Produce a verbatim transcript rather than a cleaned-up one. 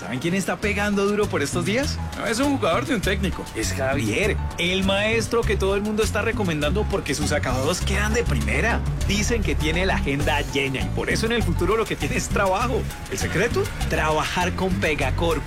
¿Saben quién está pegando duro por estos días? No es un jugador de un técnico, es Javier, el maestro que todo el mundo está recomendando porque sus acabados quedan de primera. Dicen que tiene la agenda llena y por eso en el futuro lo que tiene es trabajo. ¿El secreto? Trabajar con Pegacorp.